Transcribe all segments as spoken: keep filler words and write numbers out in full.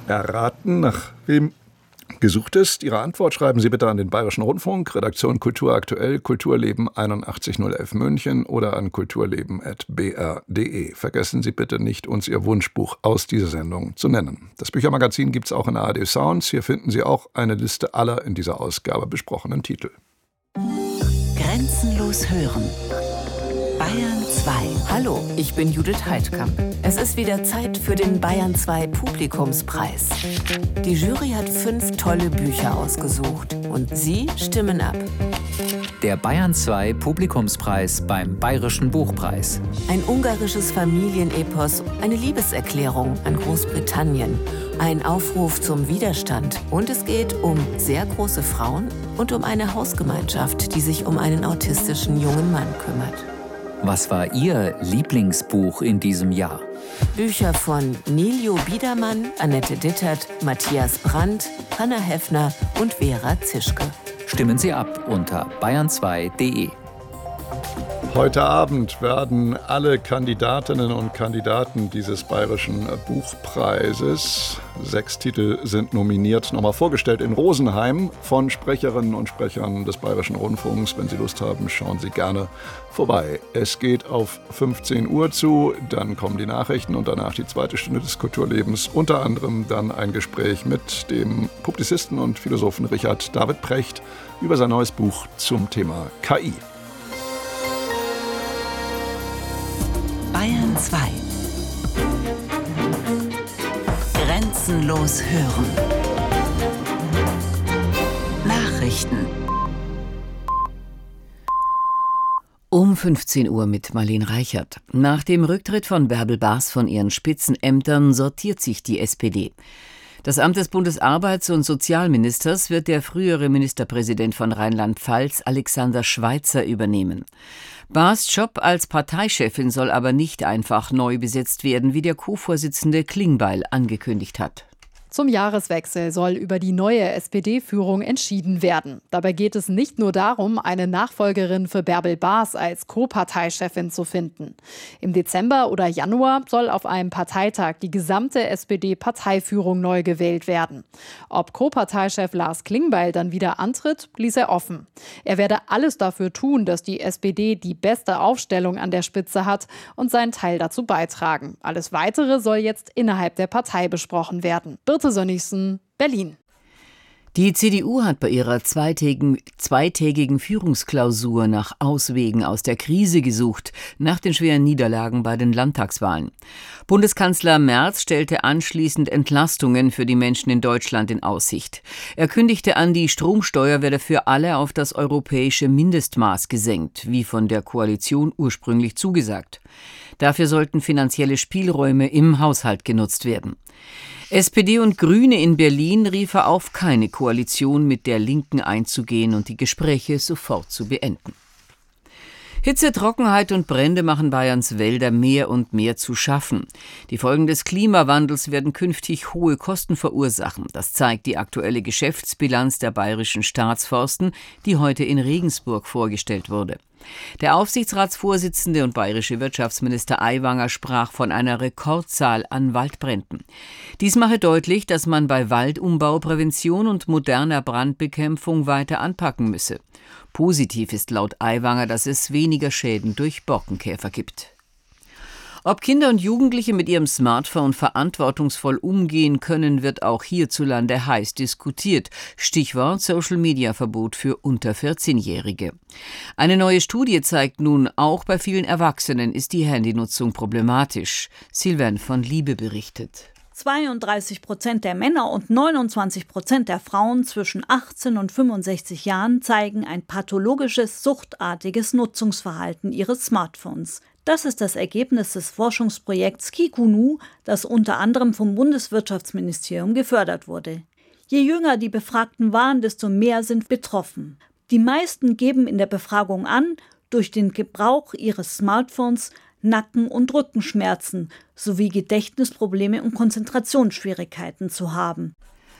erraten, nach wem gesucht ist? Ihre Antwort schreiben Sie bitte an den Bayerischen Rundfunk, Redaktion Kultur aktuell, Kulturleben einundachtzig null elf München oder an kulturleben at b r punkt d e. Vergessen Sie bitte nicht, uns Ihr Wunschbuch aus dieser Sendung zu nennen. Das Büchermagazin gibt es auch in A R D Sounds. Hier finden Sie auch eine Liste aller in dieser Ausgabe besprochenen Titel. Grenzenlos hören. Bayern zwei. Hallo, ich bin Judith Heidkamp. Es ist wieder Zeit für den Bayern zwei Publikumspreis. Die Jury hat fünf tolle Bücher ausgesucht und Sie stimmen ab. Der Bayern zwei Publikumspreis beim Bayerischen Buchpreis. Ein ungarisches Familienepos, eine Liebeserklärung an Großbritannien, ein Aufruf zum Widerstand und es geht um sehr große Frauen und um eine Hausgemeinschaft, die sich um einen autistischen jungen Mann kümmert. Was war Ihr Lieblingsbuch in diesem Jahr? Bücher von Nilio Biedermann, Annette Dittert, Matthias Brandt, Hanna Heffner und Vera Zischke. Stimmen Sie ab unter bayern zwei punkt d e. Heute Abend werden alle Kandidatinnen und Kandidaten dieses Bayerischen Buchpreises, sechs Titel sind nominiert, nochmal vorgestellt in Rosenheim von Sprecherinnen und Sprechern des Bayerischen Rundfunks. Wenn Sie Lust haben, schauen Sie gerne vorbei. Es geht auf fünfzehn Uhr zu, dann kommen die Nachrichten und danach die zweite Stunde des Kulturlebens. Unter anderem dann ein Gespräch mit dem Publizisten und Philosophen Richard David Precht über sein neues Buch zum Thema K I. Bayern zwei. Grenzenlos hören. Nachrichten. Um fünfzehn Uhr mit Marlene Reichert. Nach dem Rücktritt von Bärbel Baas von ihren Spitzenämtern sortiert sich die S P D. Das Amt des Bundesarbeits- und Sozialministers wird der frühere Ministerpräsident von Rheinland-Pfalz, Alexander Schweitzer, übernehmen. Baas' Job als Parteichefin soll aber nicht einfach neu besetzt werden, wie der Co-Vorsitzende Klingbeil angekündigt hat. Zum Jahreswechsel soll über die neue S P D-Führung entschieden werden. Dabei geht es nicht nur darum, eine Nachfolgerin für Bärbel Baas als Co-Parteichefin zu finden. Im Dezember oder Januar soll auf einem Parteitag die gesamte S P D-Parteiführung neu gewählt werden. Ob Co-Parteichef Lars Klingbeil dann wieder antritt, ließ er offen. Er werde alles dafür tun, dass die S P D die beste Aufstellung an der Spitze hat und seinen Teil dazu beitragen. Alles Weitere soll jetzt innerhalb der Partei besprochen werden. Birte Sönnigsen, Berlin. Die C D U hat bei ihrer zweitägigen, zweitägigen Führungsklausur nach Auswegen aus der Krise gesucht, nach den schweren Niederlagen bei den Landtagswahlen. Bundeskanzler Merz stellte anschließend Entlastungen für die Menschen in Deutschland in Aussicht. Er kündigte an, die Stromsteuer werde für alle auf das europäische Mindestmaß gesenkt, wie von der Koalition ursprünglich zugesagt. Dafür sollten finanzielle Spielräume im Haushalt genutzt werden. S P D und Grüne in Berlin rief er auf, keine Koalition mit der Linken einzugehen und die Gespräche sofort zu beenden. Hitze, Trockenheit und Brände machen Bayerns Wälder mehr und mehr zu schaffen. Die Folgen des Klimawandels werden künftig hohe Kosten verursachen. Das zeigt die aktuelle Geschäftsbilanz der bayerischen Staatsforsten, die heute in Regensburg vorgestellt wurde. Der Aufsichtsratsvorsitzende und bayerische Wirtschaftsminister Aiwanger sprach von einer Rekordzahl an Waldbränden. Dies mache deutlich, dass man bei Waldumbau, Prävention und moderner Brandbekämpfung weiter anpacken müsse. Positiv ist laut Aiwanger, dass es weniger Schäden durch Borkenkäfer gibt. Ob Kinder und Jugendliche mit ihrem Smartphone verantwortungsvoll umgehen können, wird auch hierzulande heiß diskutiert. Stichwort Social-Media-Verbot für unter vierzehnjährige. Eine neue Studie zeigt nun, auch bei vielen Erwachsenen ist die Handynutzung problematisch. Silvan von Liebe berichtet. zweiunddreißig Prozent der Männer und neunundzwanzig Prozent der Frauen zwischen achtzehn und fünfundsechzig Jahren zeigen ein pathologisches, suchtartiges Nutzungsverhalten ihres Smartphones. Das ist das Ergebnis des Forschungsprojekts Kikunu, das unter anderem vom Bundeswirtschaftsministerium gefördert wurde. Je jünger die Befragten waren, desto mehr sind betroffen. Die meisten geben in der Befragung an, durch den Gebrauch ihres Smartphones Nacken- und Rückenschmerzen sowie Gedächtnisprobleme und Konzentrationsschwierigkeiten zu haben.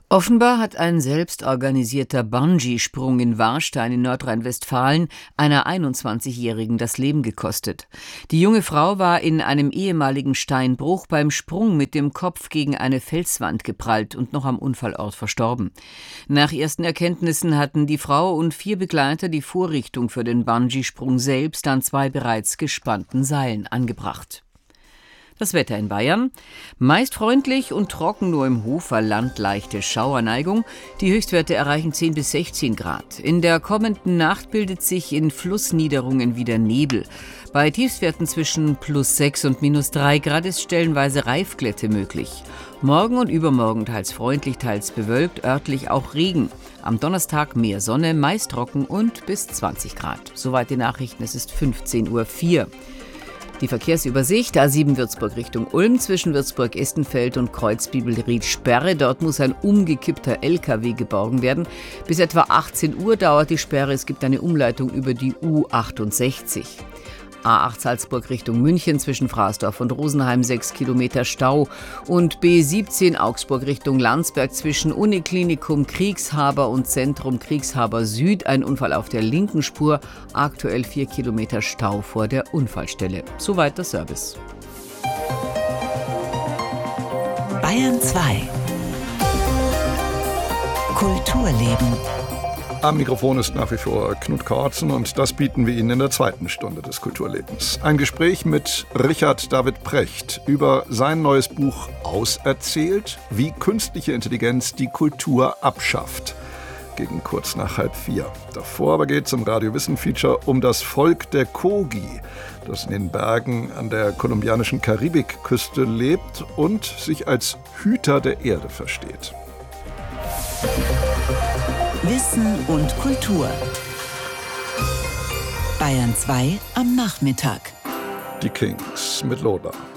Offenbar hat ein selbstorganisierter Bungee-Sprung in Warstein in Nordrhein-Westfalen einer einundzwanzigjährigen das Leben gekostet. Die junge Frau war in einem ehemaligen Steinbruch beim Sprung mit dem Kopf gegen eine Felswand geprallt und noch am Unfallort verstorben. Nach ersten Erkenntnissen hatten die Frau und vier Begleiter die Vorrichtung für den Bungee-Sprung selbst an zwei bereits gespannten Seilen angebracht. Das Wetter in Bayern. Meist freundlich und trocken, nur im Hoferland leichte Schauerneigung. Die Höchstwerte erreichen zehn bis sechzehn Grad. In der kommenden Nacht bildet sich in Flussniederungen wieder Nebel. Bei Tiefstwerten zwischen plus sechs und minus drei Grad ist stellenweise Reifglätte möglich. Morgen und übermorgen teils freundlich, teils bewölkt, örtlich auch Regen. Am Donnerstag mehr Sonne, meist trocken und bis zwanzig Grad. Soweit die Nachrichten, es ist fünfzehn Uhr vier. Die Verkehrsübersicht, A sieben Würzburg Richtung Ulm, zwischen Würzburg-Estenfeld und Kreuzbibelried Sperre. Dort muss ein umgekippter L K W geborgen werden. Bis etwa achtzehn Uhr dauert die Sperre. Es gibt eine Umleitung über die U achtundsechzig. A acht Salzburg Richtung München, zwischen Fraßdorf und Rosenheim sechs Kilometer Stau. Und B siebzehn Augsburg Richtung Landsberg, zwischen Uniklinikum Kriegshaber und Zentrum Kriegshaber Süd. Ein Unfall auf der linken Spur, aktuell vier Kilometer Stau vor der Unfallstelle. Soweit der Service. Bayern zwei. Kulturleben. Am Mikrofon ist nach wie vor Knut Kortzen und das bieten wir Ihnen in der zweiten Stunde des Kulturlebens. Ein Gespräch mit Richard David Precht über sein neues Buch Auserzählt, wie künstliche Intelligenz die Kultur abschafft. Gegen kurz nach halb vier. Davor aber geht es im Radio-Wissen-Feature um das Volk der Kogi, das in den Bergen an der kolumbianischen Karibikküste lebt und sich als Hüter der Erde versteht. Wissen und Kultur. Bayern zwei am Nachmittag. Die Kings mit Lola.